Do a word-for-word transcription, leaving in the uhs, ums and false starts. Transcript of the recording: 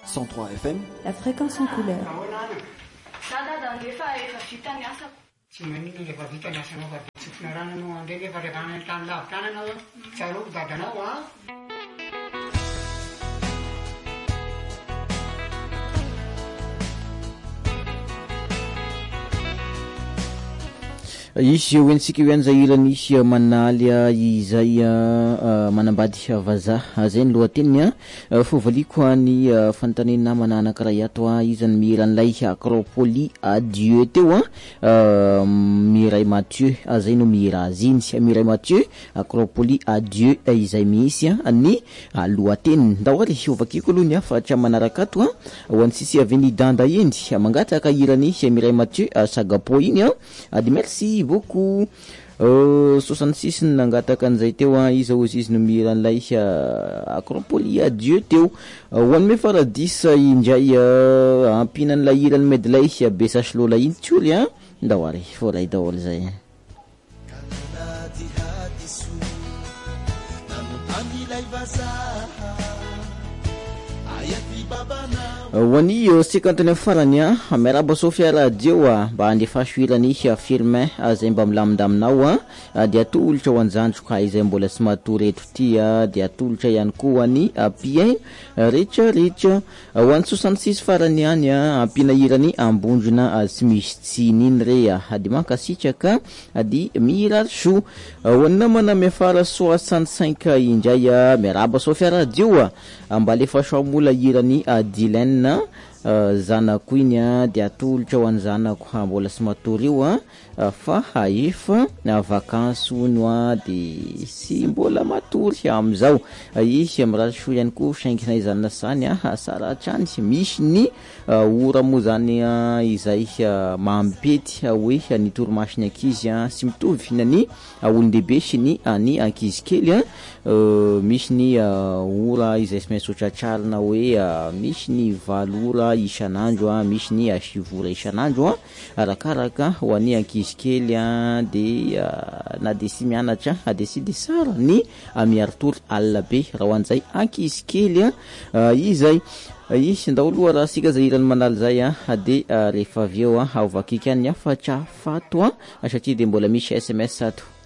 cent trois F M. La fréquence en couleur. Tsy manino rehefa vita ny asanao fa tsofina rano anao andray rehefa rehana ny tany lavy tany anao tsaroko dadanao a. Izy hoentsika hoe anjahirany manaly izay manambady vazaha zay ny lohateniny a fovaliko ny fanontaniana namana anankiray ato a izany miran'ilay Acropolis à Dieu teo a Mireille Mathieu zay no mira azy iny Mireille Mathieu Acropolis à Dieu izay misy a ny lohateniny ndahory ovakiko aloha ny afa tsy manaraka ato a ho antsisy aveny danda iny mangataka irany Mireille Mathieu Sagapo iny a de merci beaucoup euh soixante-six nangataka an'izay teo a izy ozy izy no miran'ilay Acropolis à Dieu teo ho an'ny faradisa indray ampinan'ilay irany medlay Besaslola iny tsoly a ndahoary foray daholo zay wani cinquante-neuf farany a miaraba Sofia radio a mba andefa soirany Firmin zay mba milamindamnao a dia atolotra ho anjanjoka izay mbola tsy matory eto ty a dia atolotra ihany koa ny Pien rehetra rehetra ho an'ny soixante-six farany any a ampina irany ambondrona tsy misy tsiny iny re a dia mankasitraka dia mirarso ho an'ny namana miafara soixante-cinq indray a miaraba Sofia radio a mba lefa soamola irany Dylan na uh, zanako iny a dia atolotra ho an'ny zanako mbola sy matory io a fa efa na vakanso no a de sy mbola matory amizao izy amiraso ihany koa sainkinay zanona sany a sara trany misy ny uh, ora mo zany a izay uh, mampety hoe ny torimasiny ankizy a sy mitovy nany olon-dehibe sy ny any ankizy kely a uh, misy ny uh, ora izay sy maintsy tratrarina hoe uh, misy ny valo ora isanandro a misy ny sivy ora isanandro a arakaraka ho an'ny ankizy kely a de uh, na de sy mianatra de sy de sara ny miaritory alina be raha hoan'izay ankizy kely a uh, izay izy ndaholo raha sika zay irany manaly zay a de uh, rehefa aveo a ovakika ny afatra fato a satria de mbola misy S M S ato.